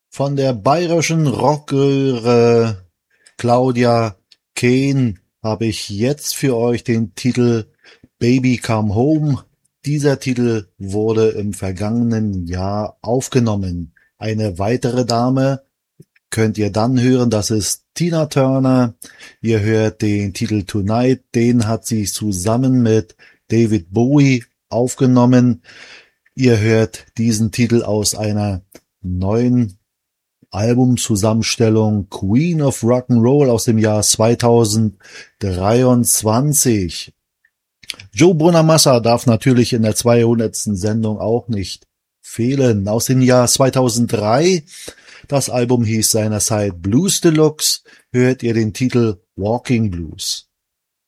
Von der bayerischen Rockröhre Claudia Kehn habe ich jetzt für euch den Titel Baby Come Home. Dieser Titel wurde im vergangenen Jahr aufgenommen. Eine weitere Dame könnt ihr dann hören, das ist Tina Turner. Ihr hört den Titel Tonight, den hat sie zusammen mit David Bowie aufgenommen. Ihr hört diesen Titel aus einer neuen Albumzusammenstellung Queen of Rock'n'Roll aus dem Jahr 2023. Joe Bonamassa darf natürlich in der 200. Sendung auch nicht fehlen. Aus dem Jahr 2003, das Album hieß seinerzeit Blues Deluxe, hört ihr den Titel Walking Blues.